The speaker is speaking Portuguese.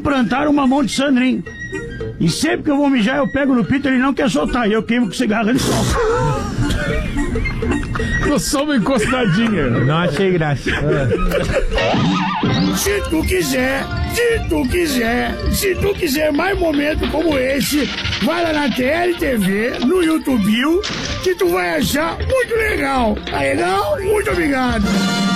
implantaram uma mão de Sandrinho. E sempre que eu vou mijar, eu pego no pito, ele não quer soltar. E eu queimo com cigarro, ele solta. Eu só uma encostadinha. Não achei graça. Se tu quiser mais momentos como esse, vai lá na TLTV, no YouTube, que tu vai achar muito legal. Tá legal? Muito obrigado.